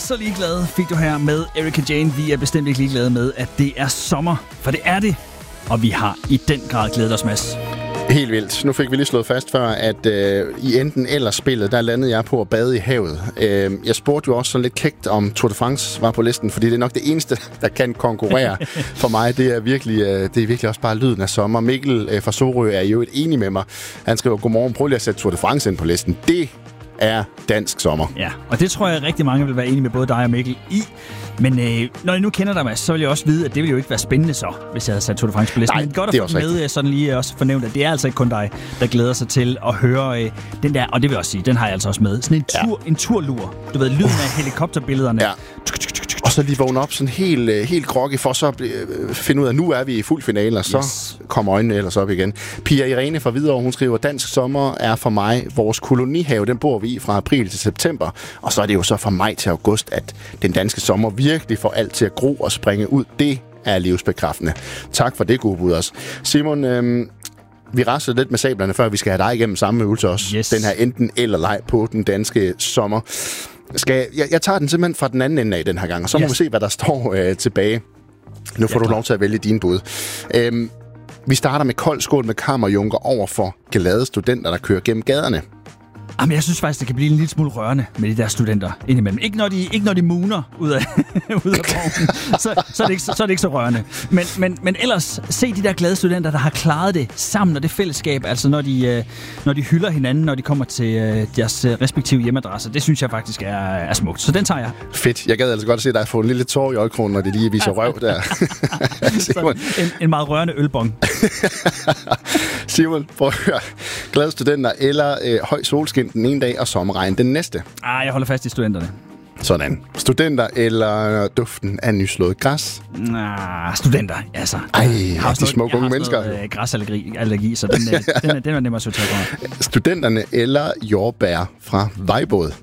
så ligeglad fik du her med Erika Jane. Vi er bestemt ikke ligeglade med, at det er sommer, for det er det. Og vi har i den grad glædet os, Mads. Helt vildt. Nu fik vi lige slået fast før, at i enten eller spillet, der landede jeg på at bade i havet. Jeg spurgte jo også sådan lidt kægt, om Tour de France var på listen, fordi det er nok det eneste, der kan konkurrere for mig. Det er virkelig også bare lyden af sommer. Mikkel fra Sorø er jo enig med mig. Han skriver, godmorgen, prøv lige at sætte Tour de France ind på listen. Det er dansk sommer. Ja, og det tror jeg rigtig mange vil være enige med både dig og Mikkel i. Men når jeg nu kender dig, Mads, så vil jeg også vide, at det ville jo ikke være spændende så, hvis jeg havde sat Tour de France på listen. Nej, men godt at få med sådan lige også fornævnt, at det er altså ikke kun dig, der glæder sig til at høre den der, og det vil jeg også sige, den har jeg altså også med. Sådan en turlur. Du ved, lyden af helikopterbillederne. Ja. Og så lige vågne op sådan helt groggy, for så at finde ud af, at nu er vi i fuld finale, og så kommer øjnene ellers op igen. Pia Irene fra Hvidovre, hun skriver, dansk sommer er for mig vores kolonihave, den bor vi i fra april til september. Og så er det jo så fra maj til august, at den danske sommer virkelig får alt til at gro og springe ud. Det er livsbekræftende. Tak for det, gode bud også. Simon, vi raslede lidt med sablerne, før vi skal have dig igennem samme øvelse også. Yes. Den her enten eller leg på den danske sommer. Jeg tager den simpelthen fra den anden ende af den her gang, og så må vi se, hvad der står tilbage. Nu får du lov til at vælge dine bud. Vi starter med kold skål med kammerjunker over for glade studenter, der kører gennem gaderne. Jamen, jeg synes faktisk, det kan blive en lille smule rørende med de der studenter indimellem. Ikke når de muner ud af vognen, så er det ikke så rørende. Men ellers, se de der glade studenter, der har klaret det sammen, og det fællesskab, altså når de hylder hinanden, når de kommer til deres respektive hjemadresser. Det synes jeg faktisk er smukt. Så den tager jeg. Fedt. Jeg gad altså godt at se dig få en lille tår i øjekronen, når de lige viser røv der. en meget rørende ølbong. Simon, prøv at høre. Glade studenter eller høj solskin den ene dag og sommerregn den næste? Jeg holder fast i studenterne. Sådan. Studenter eller duften af nyslået græs? Studenter, altså. De smukke unge mennesker. Jeg har græsallergi, så den er nemmere at sortere for. Studenterne eller jordbær fra Vejbåd?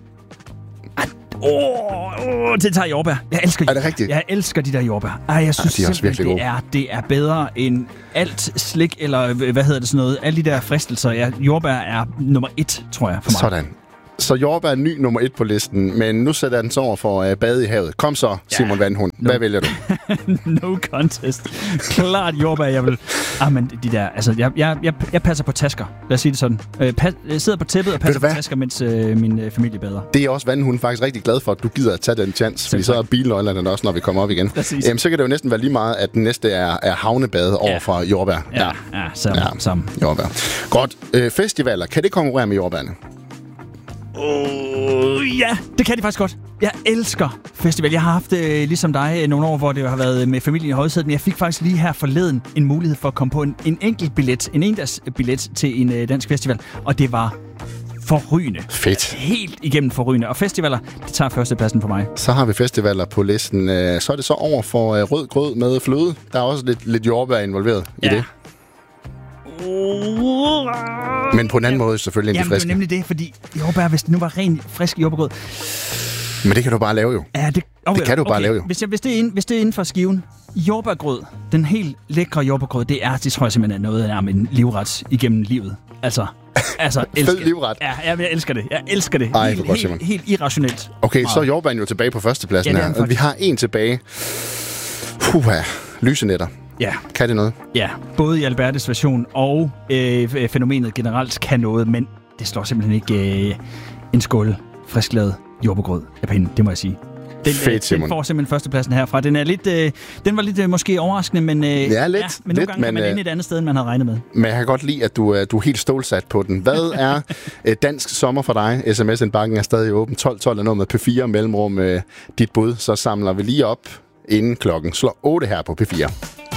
Det tager jordbær. Jeg elsker jordbær. Er det rigtigt? Jeg elsker de der jordbær. Jeg synes de er også virkelig det er bedre end alt slik, eller hvad hedder det sådan noget. Alle de der fristelser. Jordbær er nummer 1, tror jeg, for mig. Sådan. Så jordbær er ny nummer 1 på listen, men nu sætter den så over for bade i havet. Kom så, Simon Vandhund. Hvad vælger du? No contest. Klart jordbær, jeg vil. Men de der, altså, jeg passer på tasker. Lad os sige det sådan. Jeg sidder på tæppet og passer på tasker, mens min familie bader. Det er også Vandhund faktisk rigtig glad for, at du gider at tage den chance, fordi så er bilnøglerne også, når vi kommer op igen. Så kan det jo næsten være lige meget, at den næste er havnebade over for jordbær. Sammen. Jordbær. Godt. Festivaler, kan det konkurrere med jordbærne? Ja, det kan de faktisk godt. Jeg elsker festival. Jeg har haft ligesom dig nogle år, hvor det har været med familien i højsædet, men jeg fik faktisk lige her forleden en mulighed for at komme på en enkelt billet, en endags billet til en dansk festival, og det var forrygende. Fedt. Helt igennem forrygende. Og festivaler, det tager førstepladsen for mig. Så har vi festivaler på listen. Så er det så over for rød grød med fløde. Der er også lidt jordbær involveret i det. Men på en anden måde selvfølgelig end de friske. Det er nemlig det, fordi jordbær, hvis det nu var ren frisk jordbærgrød. Men det kan du bare lave jo. Ja, det kan du bare lave jo. Hvis det er inden for skiven, jordbærgrød, den helt lækre jordbærgrød, det tror jeg simpelthen er noget af en livret igennem livet. Altså fed livret. Ja, jeg elsker det. Jeg elsker det. Helt irrationelt. Okay, så er jordbæren jo tilbage på førstepladsen her. Vi har en tilbage. Lysenetter. Ja. Kan det noget? Ja, både i Albertes version og fænomenet generelt kan noget, men det slår simpelthen ikke en skål frisklavet jordbærgrød af pinden, det må jeg sige. Den får simpelthen førstepladsen herfra. Den var lidt måske overraskende, men nogle gange kan man ind et andet sted, end man havde regnet med. Men jeg kan godt lide, at du er helt stålsat på den. Hvad er dansk sommer for dig? SMS-indbakken er stadig åben. 12 er noget med P4 mellemrum dit bud. Så samler vi lige op, inden klokken slår 8 her på P4.